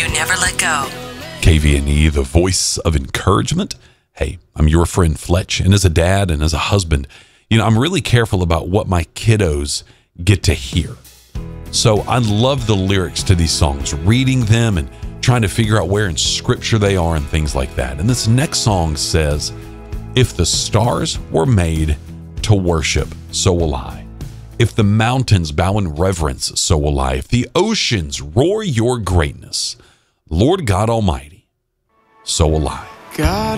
you never let go. KVNE, the voice of encouragement. Hey, I'm your friend Fletch, and as a dad and as a husband, I'm really careful about what my kiddos get to hear. So I love the lyrics to these songs, reading them and trying to figure out where in Scripture they are and things like that. And this next song says, if the stars were made to worship, so will I. If the mountains bow in reverence, so will I. If the oceans roar your greatness, Lord God Almighty, so will I. God